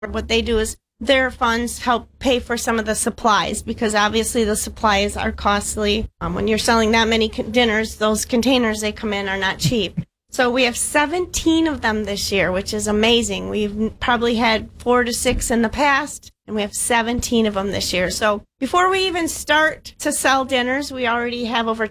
What they do is their funds help pay for some of the supplies, because obviously the supplies are costly. When you're selling that many dinners, those containers they come in are not cheap. So we have 17 of them this year, which is amazing. We've probably had 4 to 6 in the past, and we have 17 of them this year. So before we even start to sell dinners, we already have over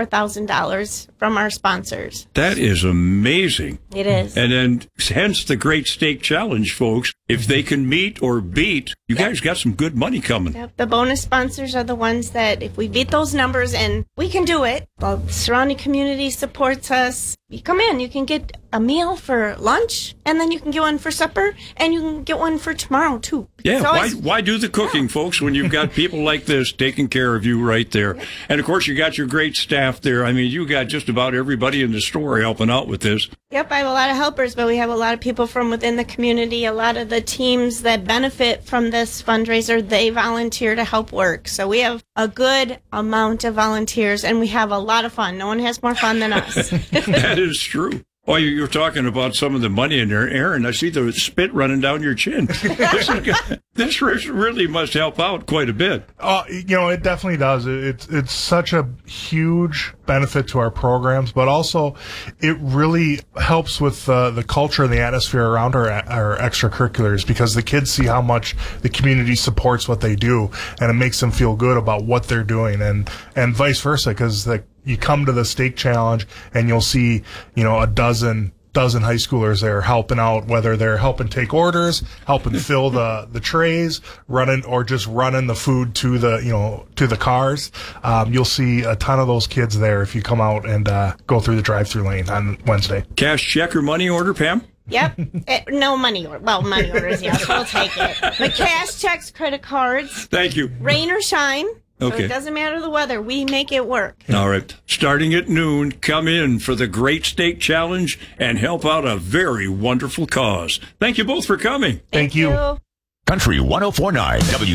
$24,000 from our sponsors. That is amazing. It is. And then, hence the Great Steak Challenge, folks. If they can meet or beat, you guys got some good money coming. Yep. The bonus sponsors are the ones that, if we beat those numbers, and we can do it, the surrounding community supports us. You come in, you can get a meal for lunch, and then you can get one for supper, and you can get one for tomorrow, too. Yeah, why do the cooking, folks, when you've got people like this taking care of you right there? And, of course, you got your great staff there. I mean, you got just about everybody in the store helping out with this. Yep, I have a lot of helpers, but we have a lot of people from within the community. A lot of the teams that benefit from this fundraiser, they volunteer to help work. So we have a good amount of volunteers, and we have a lot of fun. No one has more fun than us. That is true. Oh, you're talking about some of the money in there. Aaron, I see the spit running down your chin. This really must help out quite a bit. It definitely does. It's such a huge benefit to our programs, but also it really helps with the culture and the atmosphere around our extracurriculars, because the kids see how much the community supports what they do, and it makes them feel good about what they're doing, and vice versa, because you come to the steak challenge and you'll see, a dozen high schoolers there helping out, whether they're helping take orders, helping fill the trays, running the food to the cars. You'll see a ton of those kids there if you come out and go through the drive-through lane on Wednesday. Cash, check, or money order, Pam? Yep. No money order. Well, money orders, yes, we'll take it. But cash, checks, credit cards. Thank you. Rain or shine. Okay. So it doesn't matter the weather. We make it work. All right. Starting at noon, come in for the Great Steak Challenge and help out a very wonderful cause. Thank you both for coming. Thank you. Country 104.9 W.